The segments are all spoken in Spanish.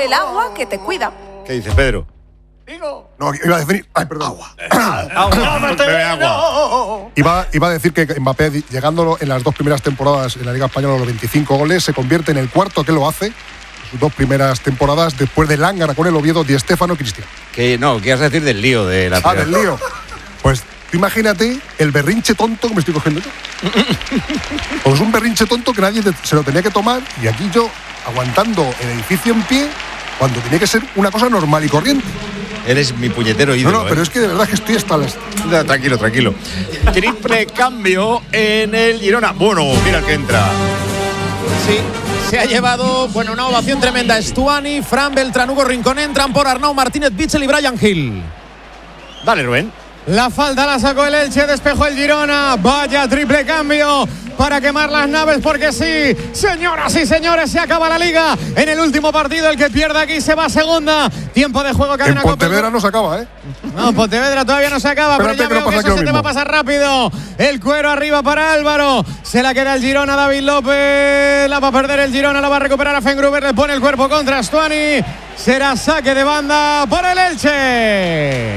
el agua que te cuida. ¿Qué dice Pedro? Digo. No, iba a decir. Ay, perdón. Agua. Iba a decir que Mbappé, llegándolo en las 2 primeras temporadas en la Liga Española a los 25 goles, se convierte en el cuarto que lo hace. Sus 2 primeras temporadas después de Lángara con el Oviedo, Di Stéfano, Cristiano. Que no, ¿qué vas a decir del lío de la del lío. Pues tú imagínate el berrinche tonto que me estoy cogiendo yo. Pues un berrinche tonto que nadie se lo tenía que tomar, y aquí yo aguantando el edificio en pie cuando tenía que ser una cosa normal y corriente. Eres mi puñetero ídolo. No, pero es que de verdad que estoy hasta las... No, tranquilo. Triple cambio en el Girona. Bueno, mira que entra. Sí, se ha llevado, una ovación tremenda. Stuani, Fran, Beltrán, Hugo Rincón. Entran por Arnau Martínez, Bitzel y Brian Hill. Dale, Rubén. La falta la sacó el Elche, despejó el Girona. Vaya triple cambio para quemar las naves, porque sí, señoras y señores, se acaba la Liga. En el último partido, el que pierde aquí se va a segunda. Tiempo de juego, en Pontevedra no se acaba, ¿eh? No, Pontevedra todavía no se acaba, pero ya veo que eso se te va a pasar rápido. El cuero arriba para Álvaro. Se la queda el Girona, David López. La va a perder el Girona, la va a recuperar a Fengruber. Le pone el cuerpo contra Stuani. Será saque de banda por el Elche.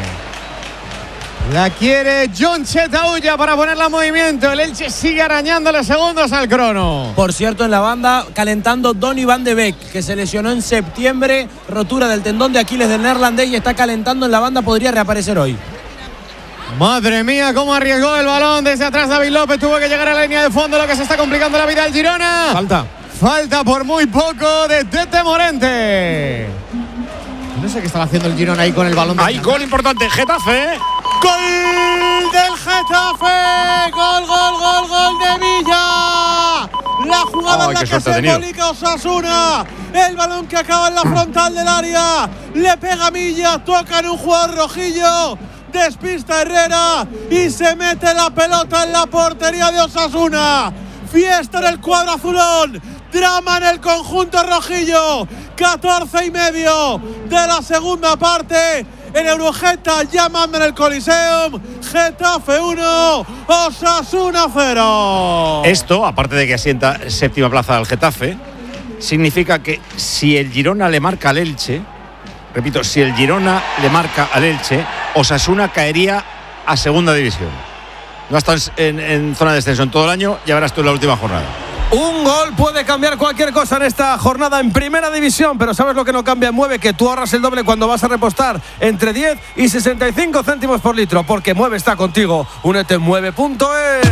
La quiere John Chetaulla para ponerla en movimiento. El Elche sigue arañándole segundos al crono. Por cierto, en la banda calentando Donny van de Beek, que se lesionó en septiembre, rotura del tendón de Aquiles del neerlandés, y está calentando en la banda, podría reaparecer hoy. Madre mía, cómo arriesgó el balón desde atrás David López. Tuvo que llegar a la línea de fondo, lo que se está complicando la vida al Girona. Falta por muy poco de Tete Morente. No sé qué estaba haciendo el Girona ahí con el balón. Hay gol importante, Getafe. ¡Gol del Getafe! ¡Gol de Villa! La jugada en la que se embolica Osasuna. El balón que acaba en la frontal del área. Le pega Villa, toca en un jugador rojillo. Despista Herrera y se mete la pelota en la portería de Osasuna. Fiesta en el cuadro azulón. Drama en el conjunto rojillo. 14:30 de la segunda parte. En Eurogeta, llamando en el Coliseum. Getafe 1, Osasuna 0. Esto, aparte de que asienta séptima plaza al Getafe, significa que si el Girona le marca al Elche, repito, si el Girona le marca al Elche, Osasuna caería a segunda división. No ha estado en zona de descenso en todo el año, ya verás tú en la última jornada. Un gol puede cambiar cualquier cosa en esta jornada en primera división, pero ¿sabes lo que no cambia? Mueve, que tú ahorras el doble cuando vas a repostar entre 10 y 65 céntimos por litro, porque Mueve está contigo. Únete en mueve.es.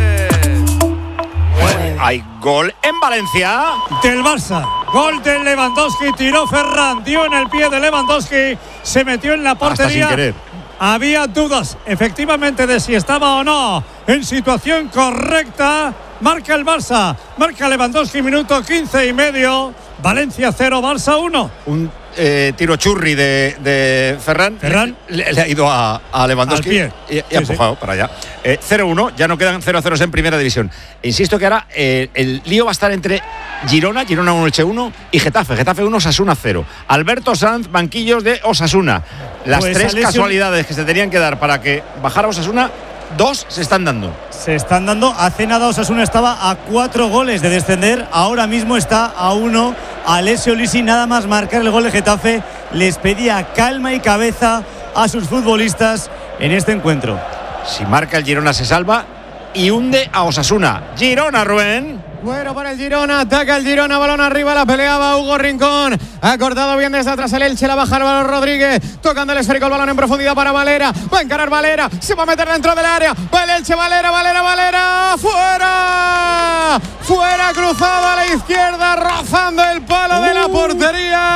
Hay gol en Valencia. Del Barça. Gol de Lewandowski, tiró Ferran, dio en el pie de Lewandowski, se metió en la portería. Hasta sin querer. Había dudas, efectivamente, de si estaba o no en situación correcta. Marca el Barça, marca Lewandowski, minuto 15:30. Valencia 0, Barça 1. Un tiro churri de Ferran. Le ha ido a Lewandowski y ha empujado para allá. 0-1, ya no quedan 0-0 en primera división. Insisto que ahora el lío va a estar entre Girona 1, Elche 1 y Getafe 1, Osasuna 0. Alberto Sanz, banquillos de Osasuna. Las tres casualidades que se tenían que dar para que bajara Osasuna, 2 se están dando. Hace nada Osasuna estaba a 4 goles de descender. Ahora mismo está a 1. Alessio Lisi, nada más marcar el gol de Getafe, les pedía calma y cabeza a sus futbolistas en este encuentro. Si marca el Girona se salva y hunde a Osasuna. Girona, Rubén. Bueno para el Girona, ataca el Girona, balón arriba, la peleaba Hugo Rincón, ha cortado bien desde atrás el Elche, la baja Álvaro Rodríguez, tocando el esférico, el balón en profundidad para Valera, va a encarar Valera, se va a meter dentro del área, va el Elche, Valera, fuera, cruzado a la izquierda, rozando el palo de la portería.